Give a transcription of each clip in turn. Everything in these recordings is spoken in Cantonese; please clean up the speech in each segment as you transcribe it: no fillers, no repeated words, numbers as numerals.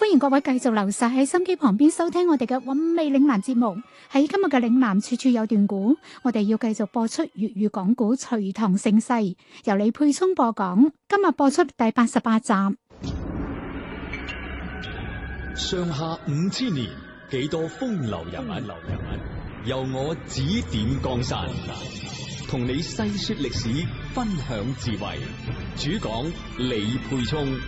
歡迎各位繼續留晒喺心機旁邊收聽我哋嘅韻味嶺南節目。喺今日嘅嶺南處處有段古，我哋要繼續播出粵語講古《隋唐盛世》，由李佩聰播講。今日播出第88集。 上下5000年，幾多風流人物，由我指點江山，同你細說歷史，分享智慧。主講李佩聰。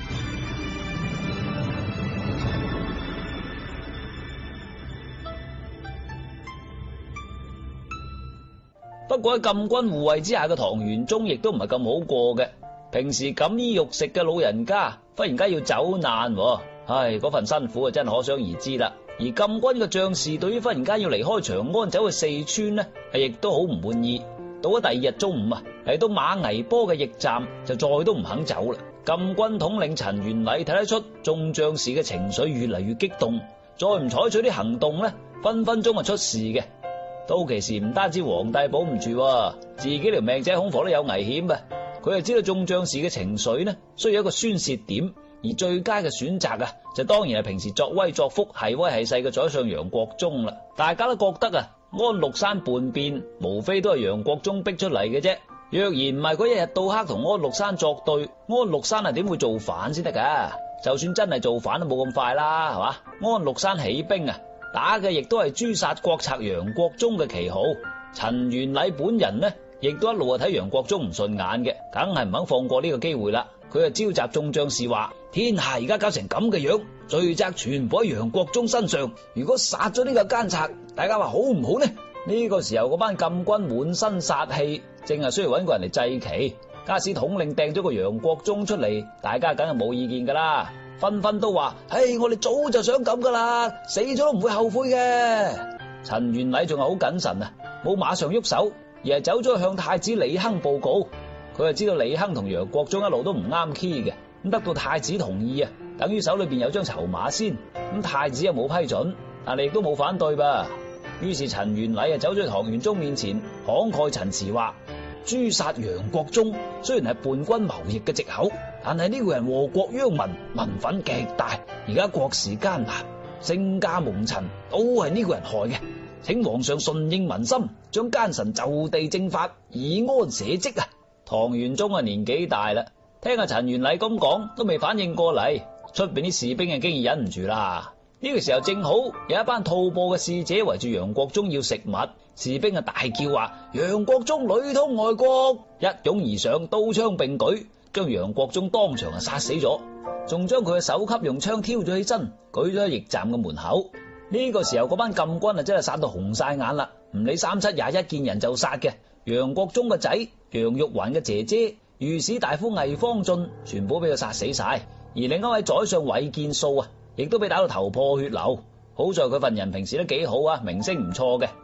不過喺禁軍護衛之下嘅唐玄宗亦都唔係咁好過嘅。平時錦衣玉食嘅老人家忽然間要走難，嗰份辛苦啊真係可想而知啦。而禁軍嘅將士對於忽然間要離開長安走去四川呢，亦都好唔滿意。到咗第二日中午啊，嚟到馬嵬坡嘅驛站就再都唔肯走啦。禁軍統領陳元禮睇得出眾將士嘅情緒越嚟越激動，再唔採取啲行動呢，分分鐘係出事嘅。到其時唔單止皇帝保唔住，自己條命仔恐防都有危險啊！佢就知道眾將士嘅情緒呢，需要一個宣泄點，而最佳嘅選擇啊，就當然係平時作威作福、係威係勢嘅宰相楊國忠啦。大家都覺得啊，安祿山叛變無非都係楊國忠逼出嚟嘅啫。若然唔係佢一日到黑同安祿山作對，安祿山係點會造反先得噶？就算真係造反都冇咁快啦，係嘛？安祿山起兵啊，打嘅亦都係誅殺國賊楊國忠嘅旗號。陳元禮本人呢，亦都一路睇楊國忠唔順眼嘅，梗係唔肯放過呢個機會啦。佢就召集眾將士話：天下而家搞成咁嘅樣，罪責全部喺楊國忠身上。如果殺咗呢個奸賊，大家話好唔好呢？呢個時候嗰班禁軍滿身殺氣，正係需要揾個人嚟祭旗。假使統領掟咗個楊國忠出嚟，大家梗係冇意見噶啦，紛紛都話：我哋早就想咁噶啦，死咗都唔會後悔嘅。陳元禮仲係好謹慎啊，冇馬上喐手，而係走咗去向太子李亨報告。佢就知道李亨同楊國忠一路都唔啱 key 嘅，咁得到太子同意啊，等於手裏邊有張籌碼先。咁太子又冇批准，但係亦都冇反對吧。於是陳元禮走咗去唐玄宗面前，慷慨陳詞話：誅殺楊國忠雖然係叛軍謀逆嘅藉口，但係呢個人禍國殃民，民憤極大。而家國事艱難，聖駕蒙塵，都係呢個人害嘅。請皇上順應民心，將奸臣就地正法，以安社稷啊！唐玄宗啊年紀大啦，聽阿陳元禮咁講都未反應過嚟，出邊啲士兵啊竟然忍唔住啦。呢個時候正好有一班吐蕃嘅使者圍住楊國忠要食物，士兵啊大叫話：楊國忠裏通外國！一擁而上，刀槍並舉，將楊國忠當場啊殺死咗，仲將佢嘅首級用槍挑咗起身，舉咗喺驛站嘅門口。呢個時候嗰班禁軍啊真係殺到紅晒眼啦，唔理3721，見人就殺嘅。楊國忠嘅仔、楊玉環嘅姐姐、御史大夫魏方進，全部俾佢殺死晒。而另一位宰相韋建素啊，亦都俾打到頭破血流。好在佢份人平時都幾好啊，名聲唔錯嘅。